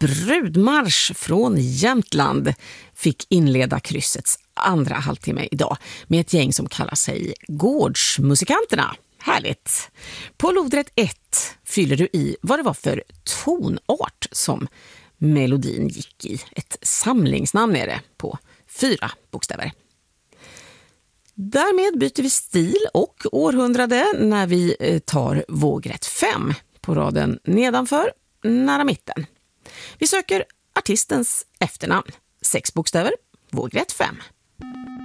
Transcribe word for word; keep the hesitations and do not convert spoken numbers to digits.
Brudmarsch från Jämtland fick inleda kryssets andra halvtimme idag med ett gäng som kallar sig Gårdsmusikanterna. Härligt! På lodrätt ett fyller du i vad det var för tonart som melodin gick i. Ett samlingsnamn är det på fyra bokstäver. Därmed byter vi stil och århundrade när vi tar vågrätt fem på raden nedanför, nära mitten. Vi söker artistens efternamn. Sex bokstäver, vågrätt fem.